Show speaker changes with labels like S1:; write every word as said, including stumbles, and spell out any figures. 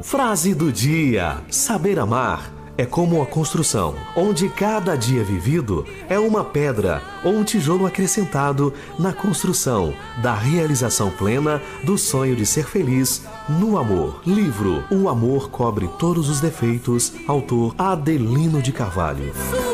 S1: Frase do dia: saber amar é como a construção, onde cada dia vivido é uma pedra ou um tijolo acrescentado na construção da realização plena do sonho de ser feliz no amor. Livro O Amor Cobre Todos os Defeitos, autor Adelino de Carvalho.